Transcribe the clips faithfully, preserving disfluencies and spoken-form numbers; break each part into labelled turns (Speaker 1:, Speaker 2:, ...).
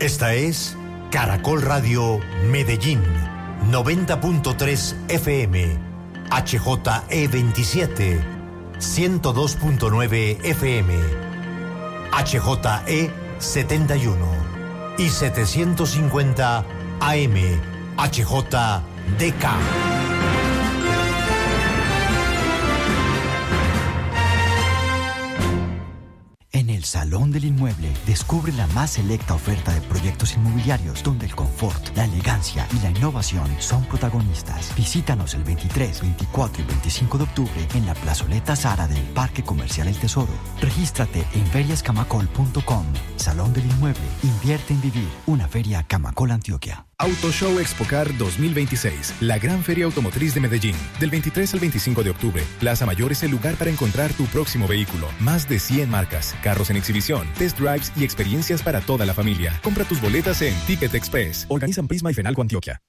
Speaker 1: Esta es Caracol Radio Medellín, noventa punto tres F M, H J E veintisiete, ciento dos punto nueve F M, H J E setenta y uno y setecientos cincuenta A M, H J D K.
Speaker 2: En el Salón del Inmueble, descubre la más selecta oferta de proyectos inmobiliarios donde el confort, la elegancia y la innovación son protagonistas. Visítanos el veintitrés, veinticuatro y veinticinco de octubre en la plazoleta Zara del Parque Comercial El Tesoro. Regístrate en ferias camacol punto com. Salón del Inmueble, invierte en vivir. Una feria Camacol Antioquia.
Speaker 3: Auto Show Expocar dos mil veintiséis, la gran feria automotriz de Medellín. Del veintitrés al veinticinco de octubre, Plaza Mayor es el lugar para encontrar tu próximo vehículo. Más de cien marcas, carros en exhibición, test drives y experiencias para toda la familia. Compra tus boletas en Ticket Express. Organizan Prisma y Fenalco Antioquia.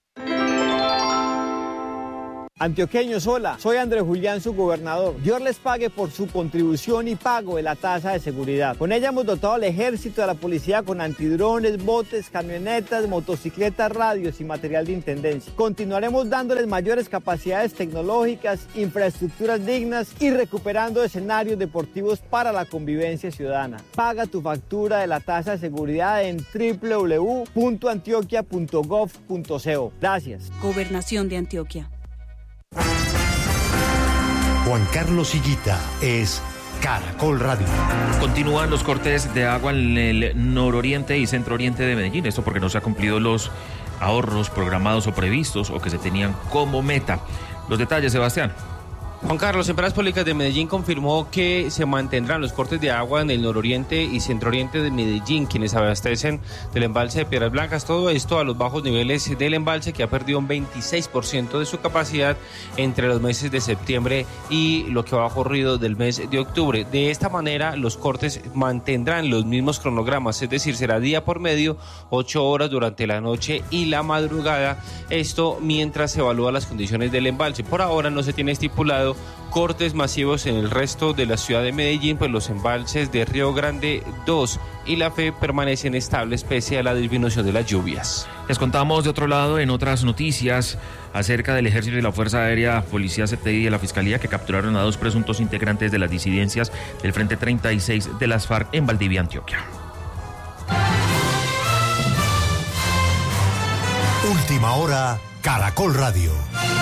Speaker 4: Antioqueños, hola, soy Andrés Julián, su gobernador. Dios les pague por su contribución y pago de la tasa de seguridad. Con ella hemos dotado al ejército, a la policía con antidrones, botes, camionetas, motocicletas, radios y material de intendencia. Continuaremos dándoles mayores capacidades tecnológicas, infraestructuras dignas y recuperando escenarios deportivos para la convivencia ciudadana. Paga tu factura de la tasa de seguridad en doble u doble u doble u punto antioquia punto gov punto co. Gracias.
Speaker 5: Gobernación de Antioquia.
Speaker 1: Juan Carlos Higuita es Caracol Radio.
Speaker 6: Continúan los cortes de agua en el nororiente y centro-oriente de Medellín. Esto porque no se han cumplido los ahorros programados o previstos o que se tenían como meta. Los detalles, Sebastián.
Speaker 7: Juan Carlos, Empresas Públicas de Medellín confirmó que se mantendrán los cortes de agua en el nororiente y centrooriente de Medellín, quienes abastecen del embalse de Piedras Blancas. Todo esto a los bajos niveles del embalse, que ha perdido un veintiséis por ciento de su capacidad entre los meses de septiembre y lo que va ocurrido del mes de octubre. De esta manera, los cortes mantendrán los mismos cronogramas, es decir, será día por medio, ocho horas durante la noche y la madrugada. Esto mientras se evalúan las condiciones del embalse. Por ahora no se tiene estipulado cortes masivos en el resto de la ciudad de Medellín, pues los embalses de Río Grande dos y La Fe permanecen estables pese a la disminución de las lluvias.
Speaker 6: Les contamos de otro lado, en otras noticias, acerca del Ejército y la Fuerza Aérea, Policía C T I y de la Fiscalía, que capturaron a dos presuntos integrantes de las disidencias del Frente treinta y seis de las FARC en Valdivia, Antioquia.
Speaker 1: Última hora, Caracol Radio.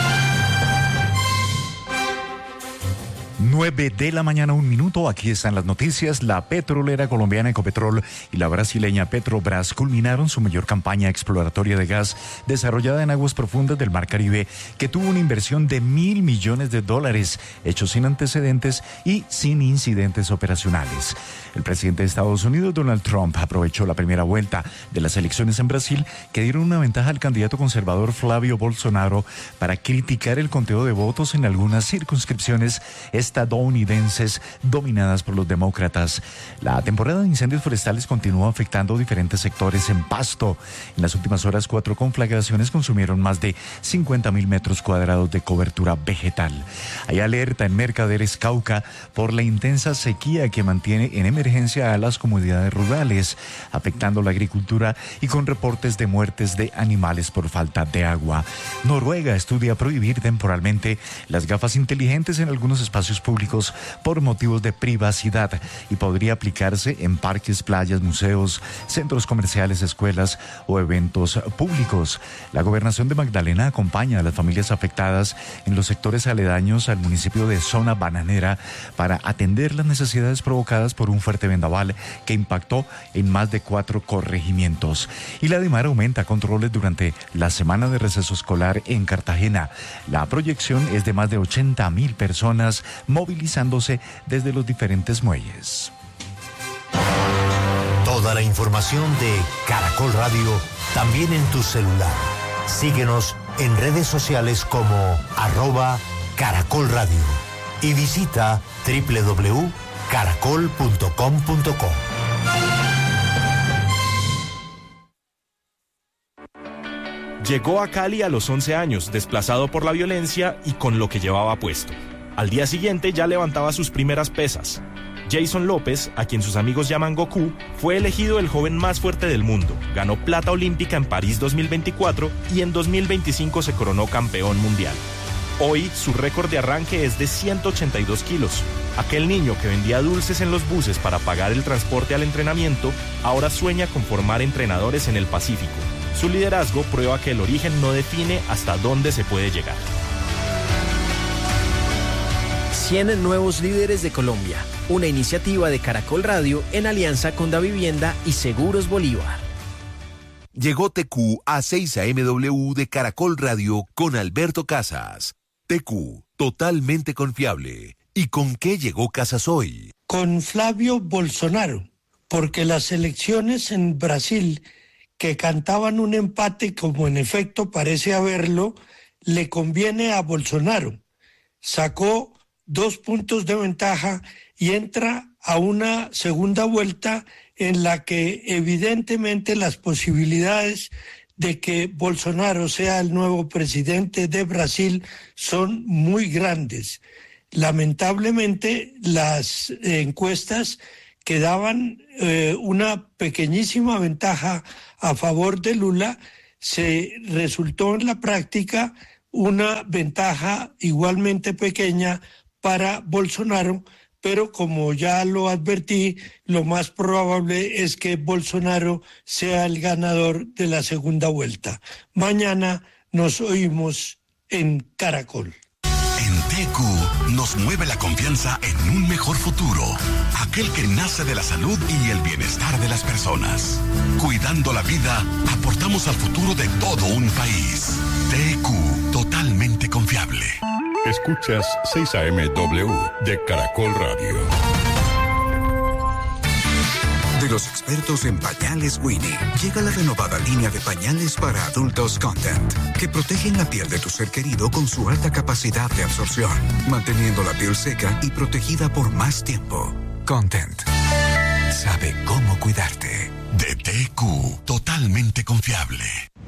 Speaker 8: nueve de la mañana, un minuto. Aquí están las noticias. La petrolera colombiana Ecopetrol y la brasileña Petrobras culminaron su mayor campaña exploratoria de gas desarrollada en aguas profundas del Mar Caribe, que tuvo una inversión de mil millones de dólares, hechos sin antecedentes y sin incidentes operacionales. El presidente de Estados Unidos, Donald Trump, aprovechó la primera vuelta de las elecciones en Brasil, que dieron una ventaja al candidato conservador Flavio Bolsonaro, para criticar el conteo de votos en algunas circunscripciones estadounidenses dominadas por los demócratas. La temporada de incendios forestales continúa afectando diferentes sectores en Pasto. En las últimas horas, cuatro conflagraciones consumieron más de cincuenta mil metros cuadrados de cobertura vegetal. Hay alerta en Mercaderes, Cauca, por la intensa sequía que mantiene en emergencia a las comunidades rurales, afectando la agricultura y con reportes de muertes de animales por falta de agua. Noruega estudia prohibir temporalmente las gafas inteligentes en algunos espacios públicos por motivos de privacidad y podría aplicarse en parques, playas, museos, centros comerciales, escuelas o eventos públicos. La gobernación de Magdalena acompaña a las familias afectadas en los sectores aledaños al municipio de Zona Bananera para atender las necesidades provocadas por un fuerte vendaval que impactó en más de cuatro corregimientos. Y la DIMAR aumenta controles durante la semana de receso escolar en Cartagena. La proyección es de más de ochenta mil personas movilizándose desde los diferentes muelles.
Speaker 1: Toda la información de Caracol Radio también en tu celular. Síguenos en redes sociales como arroba Caracol Radio y visita doble u doble u doble u punto caracol punto com punto co.
Speaker 9: Llegó a Cali a los once años, desplazado por la violencia y con lo que llevaba puesto. Al día siguiente ya levantaba sus primeras pesas. Jason López, a quien sus amigos llaman Goku, fue elegido el joven más fuerte del mundo, ganó plata olímpica en París dos mil veinticuatro y en dos mil veinticinco se coronó campeón mundial. Hoy su récord de arranque es de ciento ochenta y dos kilos. Aquel niño que vendía dulces en los buses para pagar el transporte al entrenamiento, ahora sueña con formar entrenadores en el Pacífico. Su liderazgo prueba que el origen no define hasta dónde se puede llegar.
Speaker 5: cien nuevos líderes de Colombia, una iniciativa de Caracol Radio en alianza con Davivienda y Seguros Bolívar.
Speaker 10: Llegó T Q a seis A M W de Caracol Radio con Alberto Casas. T Q, totalmente confiable. ¿Y con qué llegó Casas hoy?
Speaker 11: Con Flavio Bolsonaro, porque las elecciones en Brasil, que cantaban un empate como en efecto parece haberlo, le conviene a Bolsonaro. Sacó dos puntos de ventaja y entra a una segunda vuelta en la que evidentemente las posibilidades de que Bolsonaro sea el nuevo presidente de Brasil son muy grandes. Lamentablemente, las encuestas que daban eh, una pequeñísima ventaja a favor de Lula, se resultó en la práctica una ventaja igualmente pequeña para Bolsonaro, pero como ya lo advertí, lo más probable es que Bolsonaro sea el ganador de la segunda vuelta. Mañana nos oímos en Caracol.
Speaker 12: En T Q nos mueve la confianza en un mejor futuro, aquel que nace de la salud y el bienestar de las personas. Cuidando la vida, aportamos al futuro de todo un país. T Q, totalmente confiable.
Speaker 13: Escuchas seis A M W de Caracol Radio.
Speaker 14: De los expertos en pañales Winnie, llega la renovada línea de pañales para adultos Content, que protegen la piel de tu ser querido con su alta capacidad de absorción, manteniendo la piel seca y protegida por más tiempo. Content sabe cómo cuidarte.
Speaker 12: De T Q, totalmente confiable.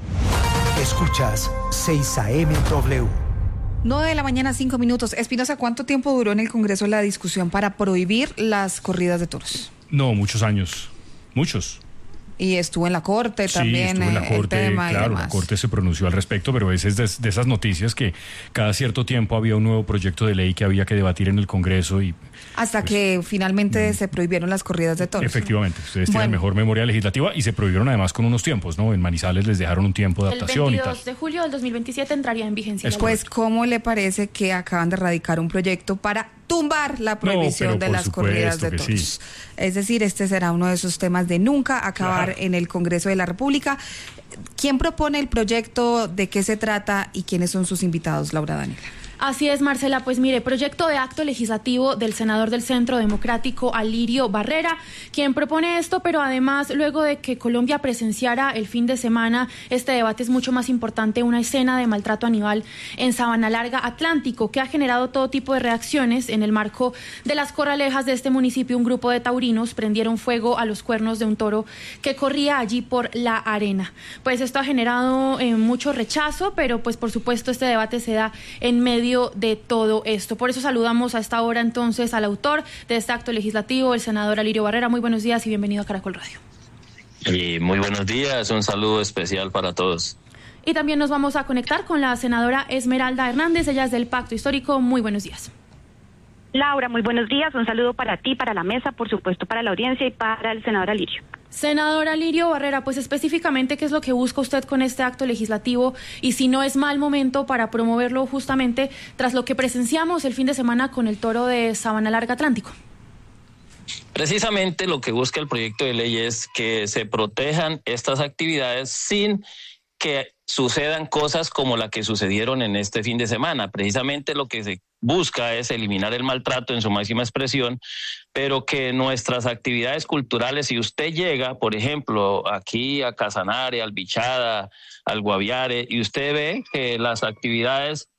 Speaker 1: Escuchas seis A M W.
Speaker 15: nueve de la mañana, cinco minutos. Espinosa, ¿cuánto tiempo duró en el Congreso la discusión para prohibir las corridas de toros?
Speaker 16: No, muchos años, muchos.
Speaker 15: Y estuvo en la Corte también,
Speaker 16: sí, estuvo en la Corte,
Speaker 15: el tema
Speaker 16: claro,
Speaker 15: y demás.
Speaker 16: La Corte se pronunció al respecto, pero es de, de esas noticias que cada cierto tiempo había un nuevo proyecto de ley que había que debatir en el Congreso y...
Speaker 15: Hasta
Speaker 16: pues,
Speaker 15: que finalmente mm, se prohibieron las corridas de toros.
Speaker 16: Efectivamente, ustedes
Speaker 15: bueno.
Speaker 16: tienen mejor memoria legislativa y se prohibieron además con unos tiempos, ¿no? En Manizales les dejaron un tiempo de adaptación y tal.
Speaker 17: El veintidós de julio del dos mil veintisiete entraría en vigencia.
Speaker 15: Pues, ¿cómo le parece que acaban de radicar un proyecto para tumbar la prohibición
Speaker 16: no,
Speaker 15: de las corridas de toros?
Speaker 16: Sí.
Speaker 15: Es decir, este será uno de esos temas de nunca acabar claro. en el Congreso de la República. ¿Quién propone el proyecto? ¿De qué se trata? ¿Y quiénes son sus invitados, Laura Daniela?
Speaker 17: Así es, Marcela. Pues mire, proyecto de acto legislativo del senador del Centro Democrático, Alirio Barrera, quien propone esto, pero además, luego de que Colombia presenciara el fin de semana este debate, es mucho más importante, una escena de maltrato animal en Sabana Larga, Atlántico, que ha generado todo tipo de reacciones. En el marco de las corralejas de este municipio, un grupo de taurinos prendieron fuego a los cuernos de un toro que corría allí por la arena. Pues esto ha generado eh, mucho rechazo, pero pues por supuesto este debate se da en medio de todo esto. Por eso saludamos a esta hora entonces al autor de este acto legislativo, el senador Alirio Barrera. Muy buenos días y bienvenido a Caracol Radio.
Speaker 18: Y muy buenos días, un saludo especial para todos.
Speaker 17: Y también nos vamos a conectar con la senadora Esmeralda Hernández, ella es del Pacto Histórico. Muy buenos días.
Speaker 19: Laura, muy buenos días, un saludo para ti, para la mesa, por supuesto para la audiencia y para el senador Alirio.
Speaker 17: Senador Alirio Barrera, pues específicamente, ¿qué es lo que busca usted con este acto legislativo? Y si no es mal momento para promoverlo justamente tras lo que presenciamos el fin de semana con el toro de Sabana Larga Atlántico.
Speaker 18: Precisamente lo que busca el proyecto de ley es que se protejan estas actividades sin que sucedan cosas como la que sucedieron en este fin de semana. Precisamente lo que se busca es eliminar el maltrato en su máxima expresión, pero que nuestras actividades culturales, si usted llega, por ejemplo, aquí a Casanare, al Bichada, al Guaviare, y usted ve que las actividades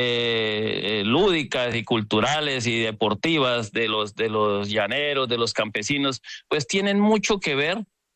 Speaker 18: eh, lúdicas y culturales y deportivas de los, de los llaneros, de los campesinos, pues tienen mucho que ver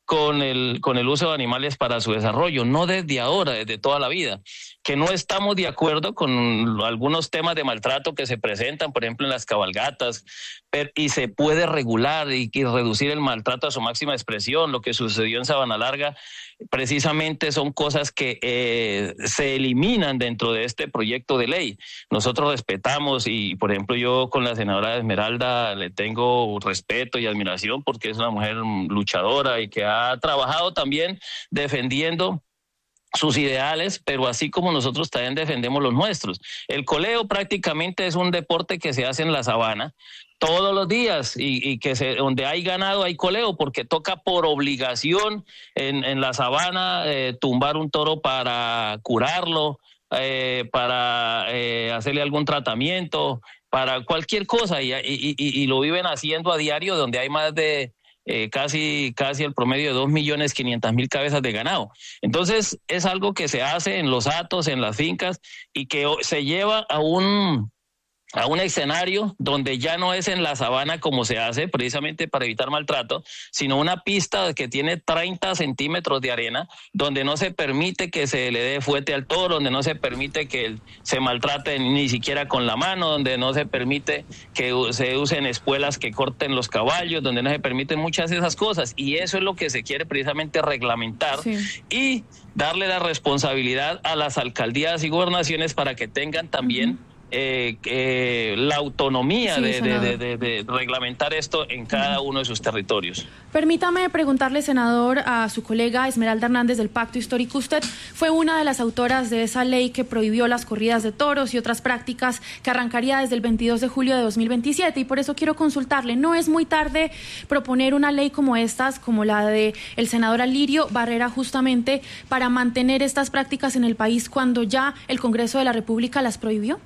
Speaker 18: con el, con el uso de animales para su desarrollo, no desde ahora, desde toda la vida. Que no estamos de acuerdo con algunos temas de maltrato que se presentan, por ejemplo, en las cabalgatas, pero, y se puede regular y, y reducir el maltrato a su máxima expresión. Lo que sucedió en Sabana Larga precisamente son cosas que eh, se eliminan dentro de este proyecto de ley. Nosotros respetamos y, por ejemplo, yo con la senadora Esmeralda le tengo respeto y admiración porque es una mujer luchadora y que ha trabajado también defendiendo sus ideales, pero así como nosotros también defendemos los nuestros. El coleo prácticamente es un deporte que se hace en la sabana todos los días y, y que se, donde hay ganado hay coleo, porque toca por obligación en, en la sabana eh, tumbar un toro para curarlo, eh, para eh, hacerle algún tratamiento, para cualquier cosa, y, y, y, y lo viven haciendo a diario, donde hay más de Eh, casi casi el promedio de dos millones quinientas mil cabezas de ganado. Entonces es algo que se hace en los hatos, en las fincas, y que se lleva a un a un escenario donde ya no es en la sabana como se hace, precisamente para evitar maltrato, sino una pista que tiene treinta centímetros de arena, donde no se permite que se le dé fuete al toro, donde no se permite que se maltrate ni siquiera con la mano, donde no se permite que se usen espuelas que corten los caballos, donde no se permiten muchas de esas cosas, y eso es lo que se quiere precisamente reglamentar, sí, y darle la responsabilidad a las alcaldías y gobernaciones para que tengan también uh-huh. Eh, eh, la autonomía sí, de, de, de, de, de reglamentar esto en cada uno de sus territorios.
Speaker 17: Permítame preguntarle, senador, a su colega Esmeralda Hernández del Pacto Histórico. Usted fue una de las autoras de esa ley que prohibió las corridas de toros y otras prácticas, que arrancaría desde el veintidós de julio de dos mil veintisiete, y por eso quiero consultarle, ¿no es muy tarde proponer una ley como estas, como la de el senador Alirio Barrera, justamente para mantener estas prácticas en el país cuando ya el Congreso de la República las prohibió?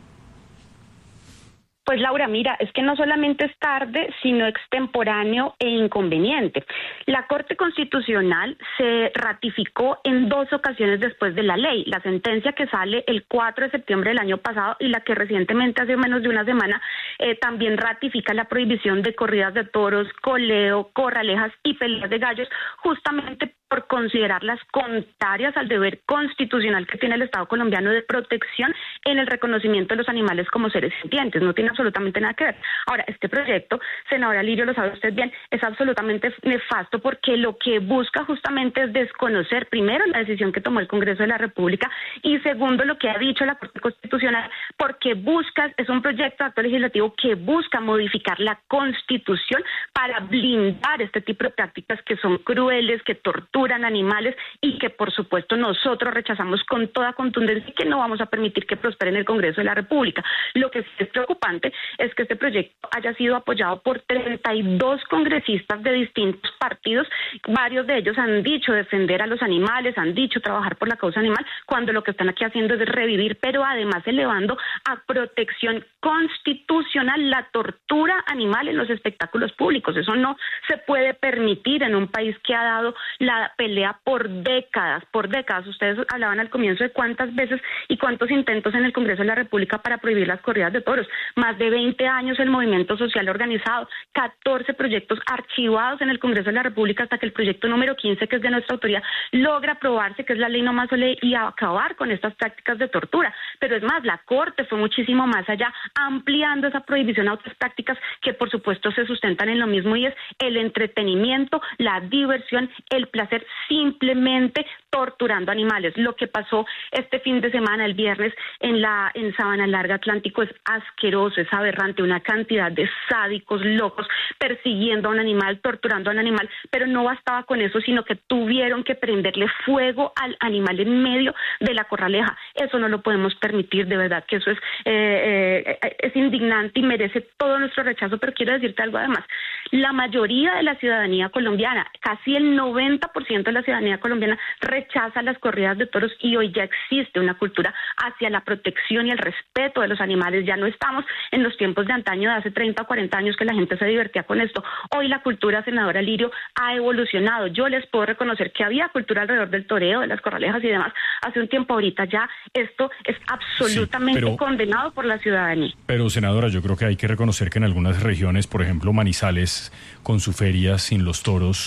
Speaker 19: Pues Laura, mira, es que no solamente es tarde, sino extemporáneo e inconveniente. La Corte Constitucional se ratificó en dos ocasiones después de la ley, la sentencia que sale el cuatro de septiembre del año pasado y la que recientemente, hace menos de una semana, eh, también ratifica la prohibición de corridas de toros, coleo, corralejas y peleas de gallos, justamente por considerarlas contrarias al deber constitucional que tiene el Estado colombiano de protección en el reconocimiento de los animales como seres sintientes. No tiene absolutamente nada que ver. Ahora, este proyecto, senadora Lirio, lo sabe usted bien, es absolutamente nefasto porque lo que busca justamente es desconocer, primero, la decisión que tomó el Congreso de la República, y segundo, lo que ha dicho la Corte Constitucional, porque busca, es un proyecto de acto legislativo que busca modificar la Constitución para blindar este tipo de prácticas que son crueles, que torturan animales y que por supuesto nosotros rechazamos con toda contundencia y que no vamos a permitir que prospere en el Congreso de la República. Lo que sí es preocupante es que este proyecto haya sido apoyado por treinta y dos congresistas de distintos partidos. Varios de ellos han dicho defender a los animales, han dicho trabajar por la causa animal, cuando lo que están aquí haciendo es revivir, pero además elevando a protección constitucional la tortura animal en los espectáculos públicos. Eso no se puede permitir en un país que ha dado la pelea por décadas, por décadas. Ustedes hablaban al comienzo de cuántas veces y cuántos intentos en el Congreso de la República para prohibir las corridas de toros. Más de veinte años el movimiento social organizado, catorce proyectos archivados en el Congreso de la República hasta que el proyecto número quince, que es de nuestra autoría, logra aprobarse, que es la ley no más ley, y acabar con estas prácticas de tortura. Pero es más, la Corte fue muchísimo más allá, ampliando esa prohibición a otras prácticas que por supuesto se sustentan en lo mismo, y es el entretenimiento, la diversión, el placer, simplemente torturando animales. Lo que pasó este fin de semana, el viernes, en la en Sabana Larga Atlántico, es asqueroso, es aberrante, una cantidad de sádicos locos persiguiendo a un animal, torturando a un animal, pero no bastaba con eso, sino que tuvieron que prenderle fuego al animal en medio de la corraleja. Eso no lo podemos permitir, de verdad que eso es, eh, eh, es indignante y merece todo nuestro rechazo. Pero quiero decirte algo además, la mayoría de la ciudadanía colombiana, casi el noventa por ciento de la ciudadanía colombiana rechaza las corridas de toros, y hoy ya existe una cultura hacia la protección y el respeto de los animales. Ya no estamos en los tiempos de antaño, de hace treinta o cuarenta años, que la gente se divertía con esto. Hoy la cultura, senadora Lirio, ha evolucionado. Yo les puedo reconocer que había cultura alrededor del toreo, de las corralejas y demás hace un tiempo. Ahorita ya esto es absolutamente sí, pero, condenado por la ciudadanía.
Speaker 16: Pero, senadora, yo creo que hay que reconocer que en algunas regiones, por ejemplo Manizales, con su feria sin los toros,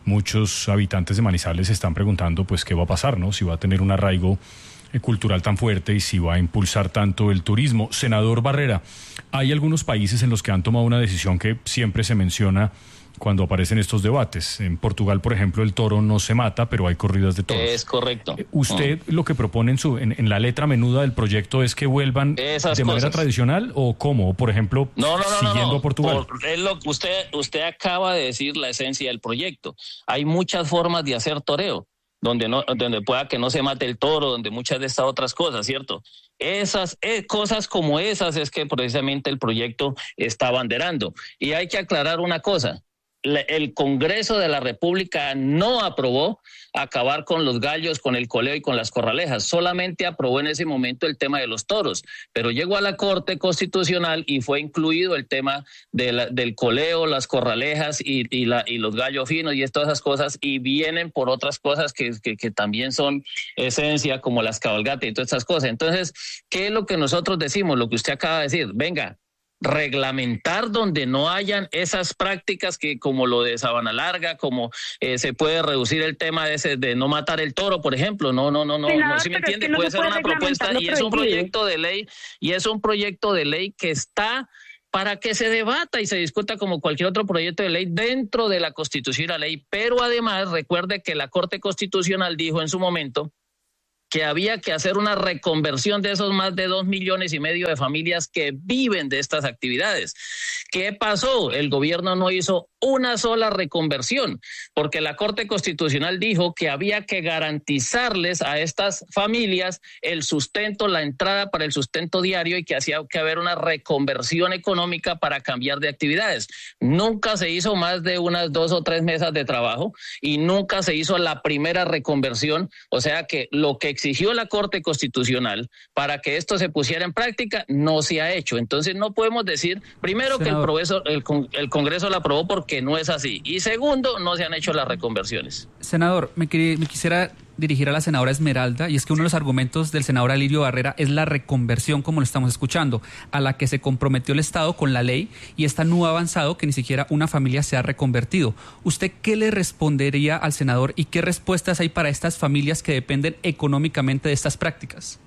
Speaker 16: muchos habitantes de Manizales se están preguntando pues qué va a pasar, ¿no? Si va a tener un arraigo eh, cultural tan fuerte y si va a impulsar tanto el turismo. Senador Barrera, hay algunos países en los que han tomado una decisión que siempre se menciona cuando aparecen estos debates. En Portugal, por ejemplo, el toro no se mata, pero hay corridas de toros.
Speaker 18: Es correcto.
Speaker 16: ¿Usted mm. lo que propone en, su, en, en la letra menuda del proyecto es que vuelvan Esas de cosas. manera tradicional o cómo? Por ejemplo,
Speaker 18: no, no, no,
Speaker 16: siguiendo
Speaker 18: no, no.
Speaker 16: a Portugal.
Speaker 18: Por, es lo que usted, usted acaba de decir la esencia del proyecto. Hay muchas formas de hacer toreo, donde no, donde pueda que no se mate el toro, donde muchas de estas otras cosas, ¿cierto? Esas eh, cosas como esas es que precisamente el proyecto está abanderando. Y hay que aclarar una cosa. El Congreso de la República no aprobó acabar con los gallos, con el coleo y con las corralejas. Solamente aprobó en ese momento el tema de los toros, pero llegó a la Corte Constitucional y fue incluido el tema de la, del coleo, las corralejas y, y, la, y los gallos finos y todas esas cosas, y vienen por otras cosas que, que, que también son esencia, como las cabalgatas y todas esas cosas. Entonces, ¿qué es lo que nosotros decimos? Lo que usted acaba de decir, venga, reglamentar donde no hayan esas prácticas que como lo de Sabana Larga, como eh, se puede reducir el tema de ese de no matar el toro, por ejemplo. No, no, no, no,
Speaker 19: Senador,
Speaker 18: no, si me entiende,
Speaker 19: es que no
Speaker 18: puede ser
Speaker 19: puede
Speaker 18: una propuesta y es un proyecto de ley y es un proyecto de ley que está para que se debata y se discuta como cualquier otro proyecto de ley dentro de la Constitución y la ley, pero además recuerde que la Corte Constitucional dijo en su momento que había que hacer una reconversión de esos más de dos millones y medio de familias que viven de estas actividades. ¿Qué pasó? El gobierno no hizo una sola reconversión, porque la Corte Constitucional dijo que había que garantizarles a estas familias el sustento, la entrada para el sustento diario y que hacía que haber una reconversión económica para cambiar de actividades. Nunca se hizo más de unas dos o tres mesas de trabajo y nunca se hizo la primera reconversión, o sea que lo que exigió la Corte Constitucional para que esto se pusiera en práctica no se ha hecho. Entonces no podemos decir, primero, Senador, que el, progreso, el, el Congreso la aprobó porque no es así, y segundo, no se han hecho las reconversiones.
Speaker 20: Senador, me, me quisiera dirigir a la senadora Esmeralda, y es que uno de los argumentos del senador Alirio Barrera es la reconversión, como lo estamos escuchando, a la que se comprometió el Estado con la ley, y esta no ha avanzado que ni siquiera una familia se ha reconvertido. ¿Usted qué le respondería al senador y qué respuestas hay para estas familias que dependen económicamente de estas prácticas?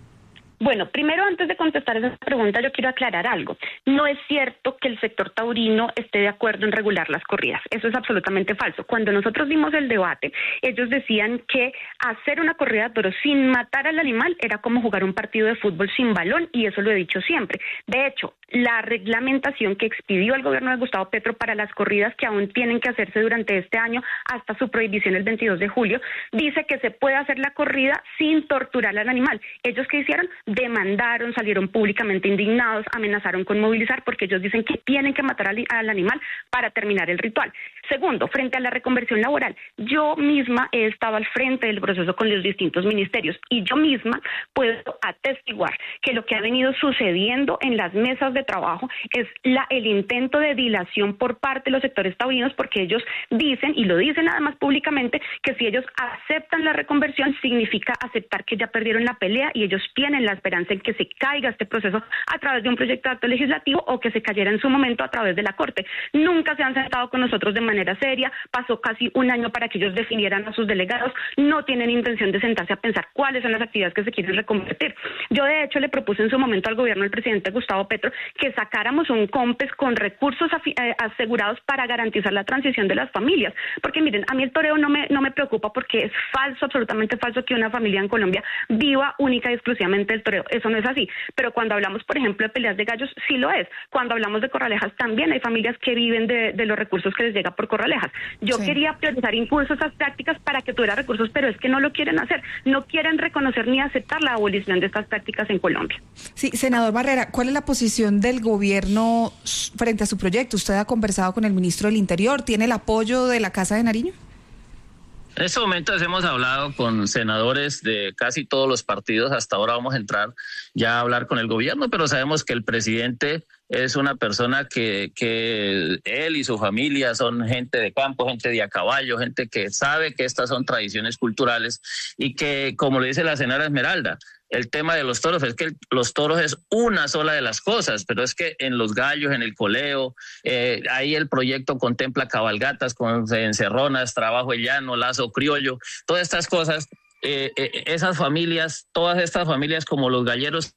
Speaker 19: Bueno, primero, antes de contestar esa pregunta, yo quiero aclarar algo. No es cierto que el sector taurino esté de acuerdo en regular las corridas. Eso es absolutamente falso. Cuando nosotros dimos el debate, ellos decían que hacer una corrida de toros sin matar al animal era como jugar un partido de fútbol sin balón, y eso lo he dicho siempre. De hecho, la reglamentación que expidió el gobierno de Gustavo Petro para las corridas que aún tienen que hacerse durante este año hasta su prohibición el veintidós de julio, dice que se puede hacer la corrida sin torturar al animal. ¿Ellos qué hicieron? Demandaron, salieron públicamente indignados, amenazaron con movilizar porque ellos dicen que tienen que matar al, al animal para terminar el ritual. Segundo, frente a la reconversión laboral, yo misma he estado al frente del proceso con los distintos ministerios y yo misma puedo atestiguar que lo que ha venido sucediendo en las mesas de trabajo es la, el intento de dilación por parte de los sectores taurinos, porque ellos dicen, y lo dicen además públicamente, que si ellos aceptan la reconversión significa aceptar que ya perdieron la pelea, y ellos tienen la esperanza en que se caiga este proceso a través de un proyecto de acto legislativo o que se cayera en su momento a través de la Corte. Nunca se han sentado con nosotros de manera seria, pasó casi un año para que ellos definieran a sus delegados, no tienen intención de sentarse a pensar cuáles son las actividades que se quieren reconvertir. Yo de hecho le propuse en su momento al gobierno del presidente Gustavo Petro que sacáramos un COMPES con recursos eh, asegurados para garantizar la transición de las familias, porque miren, a mí el toreo no me, no me preocupa, porque es falso, absolutamente falso que una familia en Colombia viva única y exclusivamente del toreo. Eso no es así, pero cuando hablamos, por ejemplo, de peleas de gallos, sí lo es. Cuando hablamos de corralejas, también hay familias que viven de, de los recursos que les llega por corralejas. Yo sí. quería priorizar incluso esas prácticas para que tuviera recursos, pero es que no lo quieren hacer, no quieren reconocer ni aceptar la abolición de estas prácticas en Colombia.
Speaker 15: Sí, senador Barrera, ¿cuál es la posición del gobierno frente a su proyecto? ¿Usted ha conversado con el ministro del Interior? ¿Tiene el apoyo de la Casa de Nariño?
Speaker 18: En estos momentos hemos hablado con senadores de casi todos los partidos. Hasta ahora vamos a entrar ya a hablar con el gobierno, pero sabemos que el presidente es una persona que, que él y su familia son gente de campo, gente de a caballo, gente que sabe que estas son tradiciones culturales y que, como le dice la señora Esmeralda, el tema de los toros es que el, los toros es una sola de las cosas, pero es que en los gallos, en el coleo, eh, ahí el proyecto contempla cabalgatas con encerronas, trabajo en llano, lazo criollo, todas estas cosas, eh, eh, esas familias, todas estas familias como los galleros,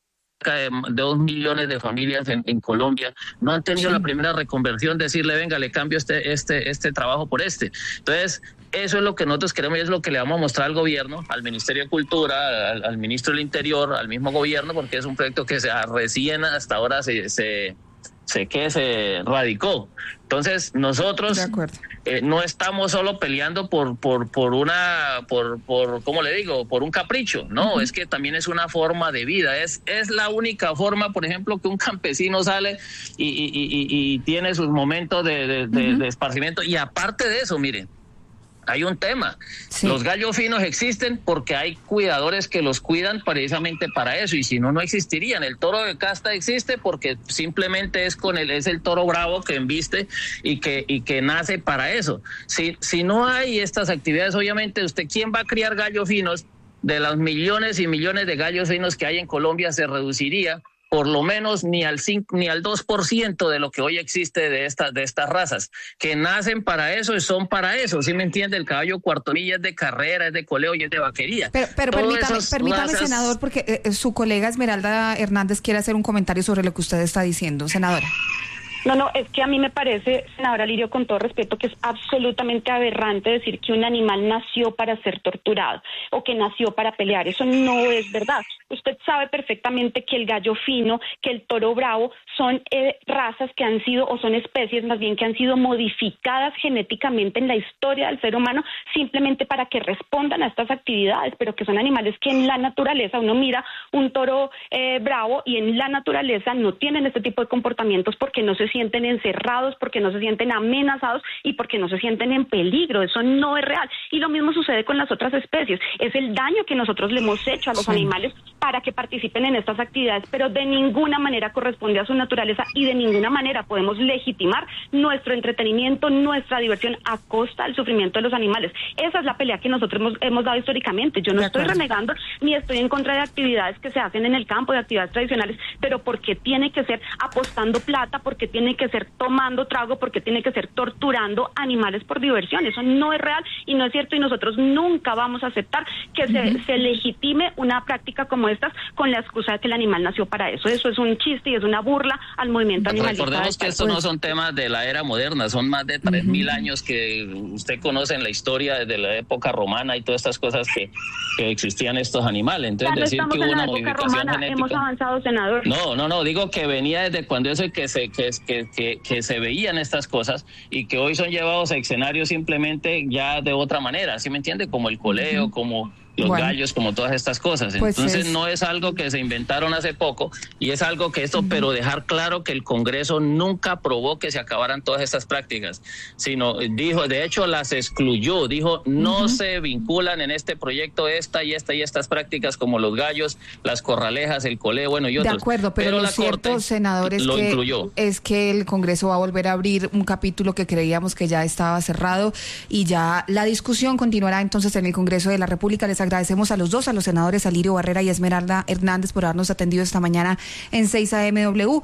Speaker 18: de dos millones de familias en, en Colombia no han tenido sí. la primera reconversión, decirle venga, le cambio este, este, este trabajo por este. Entonces, eso es lo que nosotros queremos y es lo que le vamos a mostrar al gobierno, al Ministerio de Cultura, al, al Ministro del Interior, al mismo gobierno, porque es un proyecto que se recién hasta ahora se, se, se, que se radicó. Entonces, nosotros eh, no estamos solo peleando por, por, por una, por, por, ¿cómo le digo? Por un capricho, no, uh-huh. es que también es una forma de vida, es, es la única forma, por ejemplo, que un campesino sale y, y, y, y tiene sus momentos de, de, de, uh-huh. de esparcimiento, y aparte de eso, miren, hay un tema. Sí. Los gallos finos existen porque hay cuidadores que los cuidan precisamente para eso, y si no, no existirían. El toro de casta existe porque simplemente es con el, es el toro bravo que embiste y que, y que nace para eso. Si, si no hay estas actividades, obviamente, usted, ¿quién va a criar gallos finos? De los millones y millones de gallos finos que hay en Colombia, se reduciría por lo menos ni al cinco, ni al dos por ciento de lo que hoy existe de estas de estas razas, que nacen para eso y son para eso, ¿sí me entiende? El caballo cuarto milla es de carrera, es de coleo y es de vaquería.
Speaker 15: Pero, pero permítame, permítame razas... senador, porque eh, su colega Esmeralda Hernández quiere hacer un comentario sobre lo que usted está diciendo, senadora.
Speaker 19: No, no, es que a mí me parece, senadora Lirio, con todo respeto, que es absolutamente aberrante decir que un animal nació para ser torturado o que nació para pelear. Eso no es verdad. Usted sabe perfectamente que el gallo fino, que el toro bravo son eh, razas que han sido, o son especies más bien, que han sido modificadas genéticamente en la historia del ser humano simplemente para que respondan a estas actividades, pero que son animales que en la naturaleza, uno mira un toro eh, bravo y en la naturaleza no tienen este tipo de comportamientos porque no se sienten encerrados, porque no se sienten amenazados y porque no se sienten en peligro. Eso no es real. Y lo mismo sucede con las otras especies. Es el daño que nosotros le hemos hecho a los sí. animales para que participen en estas actividades, pero de ninguna manera corresponde a su naturaleza y de ninguna manera podemos legitimar nuestro entretenimiento, nuestra diversión a costa del sufrimiento de los animales. Esa es la pelea que nosotros hemos, hemos dado históricamente. Yo no estoy renegando ni estoy en contra de actividades que se hacen en el campo, de actividades tradicionales, pero porque tiene que ser apostando plata, porque tiene que ser tomando trago, porque tiene que ser torturando animales por diversión. Eso no es real y no es cierto, y nosotros nunca vamos a aceptar que se, uh-huh. se legitime una práctica como estas con la excusa de que el animal nació para eso. Eso es un chiste y es una burla al movimiento animalista.
Speaker 18: Recordemos que estos no son temas de la era moderna, son más de tres mil uh-huh. años que usted conoce en la historia, desde la época romana y todas estas cosas que, que existían estos animales. Entonces, decir que hubo una modificación romana, genética.
Speaker 19: Hemos avanzado, senador.
Speaker 18: No, no, no, digo que venía desde cuando eso que se, que, que, que, que se veían estas cosas y que hoy son llevados a escenarios simplemente ya de otra manera, ¿sí me entiende? Como el coleo, uh-huh. como los bueno, gallos, como todas estas cosas. Pues Entonces es... no es algo que se inventaron hace poco y es algo que esto, uh-huh. pero dejar claro que el Congreso nunca aprobó que se acabaran todas estas prácticas, sino dijo, de hecho las excluyó, dijo no uh-huh. se vinculan en este proyecto esta y esta y estas prácticas como los gallos, las corralejas, el coleo, bueno y otros.
Speaker 15: De acuerdo, pero, pero lo
Speaker 18: la
Speaker 15: cierto,
Speaker 18: Corte
Speaker 15: senador, es
Speaker 18: lo
Speaker 15: que,
Speaker 18: incluyó.
Speaker 15: es que el Congreso va a volver a abrir un capítulo que creíamos que ya estaba cerrado y ya la discusión continuará entonces en el Congreso de la República. Les agradecemos a los dos, a los senadores Alirio Barrera y Esmeralda Hernández, por habernos atendido esta mañana en seis A M W.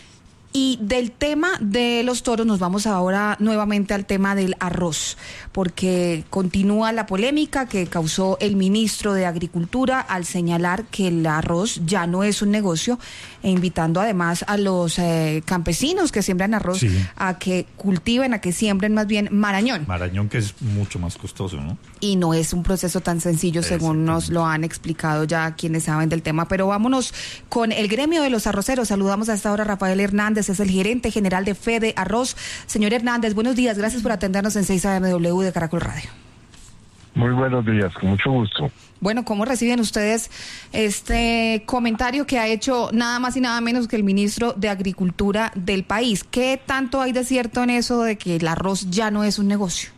Speaker 15: Y del tema de los toros nos vamos ahora nuevamente al tema del arroz, porque continúa la polémica que causó el ministro de Agricultura al señalar que el arroz ya no es un negocio, e invitando además a los eh, campesinos que siembran arroz sí. a que cultiven, a que siembren más bien marañón.
Speaker 21: Marañón, que es mucho más costoso, ¿no?
Speaker 15: Y no es un proceso tan sencillo, según nos lo han explicado ya quienes saben del tema. Pero vámonos con el gremio de los arroceros. Saludamos a esta hora a Rafael Hernández, es el gerente general de Fede Arroz. Señor Hernández, buenos días, gracias por atendernos en seis A M W de Caracol Radio.
Speaker 22: Muy buenos días, con mucho gusto.
Speaker 15: Bueno, ¿cómo reciben ustedes este comentario que ha hecho nada más y nada menos que el ministro de Agricultura del país? ¿Qué tanto hay de cierto en eso de que el arroz ya no es un negocio?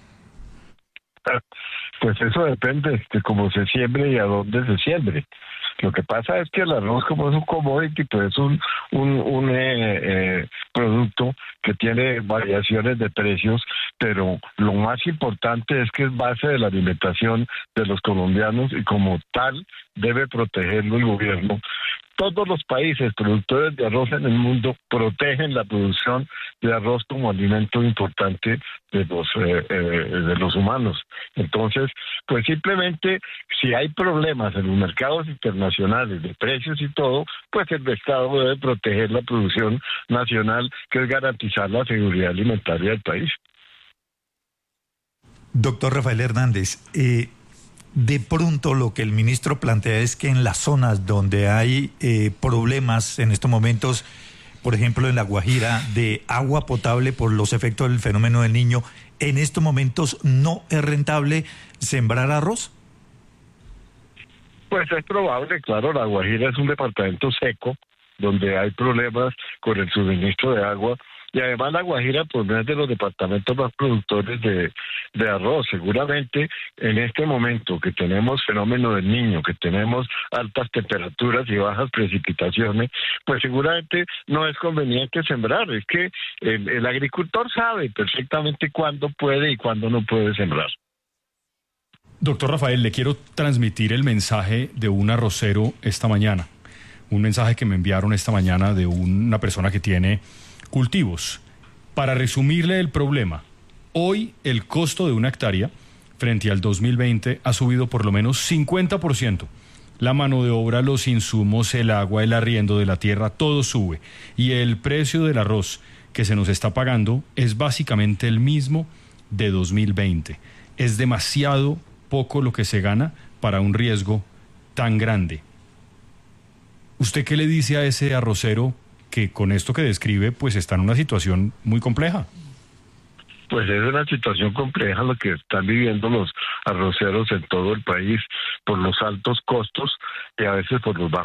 Speaker 22: Pues eso depende de cómo se siembre y a dónde se siembre. Lo que pasa es que el arroz, como es un commodity, pues es un, un, un eh, eh, producto que tiene variaciones de precios, pero lo más importante es que es base de la alimentación de los colombianos y como tal debe protegerlo el gobierno. Todos los países productores de arroz en el mundo protegen la producción de arroz como alimento importante de los eh, eh, de los humanos. Entonces, pues simplemente si hay problemas en los mercados internacionales de precios y todo, pues el Estado debe proteger la producción nacional, que es garantizar la seguridad alimentaria del país.
Speaker 21: Doctor Rafael Hernández, eh, de pronto lo que el ministro plantea es que en las zonas donde hay eh, problemas en estos momentos, por ejemplo en La Guajira, de agua potable por los efectos del fenómeno del Niño, en estos momentos no es rentable sembrar arroz.
Speaker 22: Pues es probable, claro, La Guajira es un departamento seco, donde hay problemas con el suministro de agua. Y además La Guajira pues no es de los departamentos más productores de, de arroz. Seguramente en este momento que tenemos fenómeno del Niño, que tenemos altas temperaturas y bajas precipitaciones, pues seguramente no es conveniente sembrar. Es que el, el agricultor sabe perfectamente cuándo puede y cuándo no puede sembrar.
Speaker 16: Doctor Rafael, le quiero transmitir el mensaje de un arrocero esta mañana. Un mensaje que me enviaron esta mañana de una persona que tiene cultivos. Para resumirle el problema, hoy el costo de una hectárea frente al dos mil veinte ha subido por lo menos cincuenta por ciento. La mano de obra, los insumos, el agua, el arriendo de la tierra, todo sube. Y el precio del arroz que se nos está pagando es básicamente el mismo de dos mil veinte. Es demasiado poco lo que se gana para un riesgo tan grande. ¿Usted qué le dice a ese arrocero que con esto que describe pues está en una situación muy compleja?
Speaker 22: Pues es una situación compleja lo que están viviendo los arroceros en todo el país por los altos costos y a veces por los bajos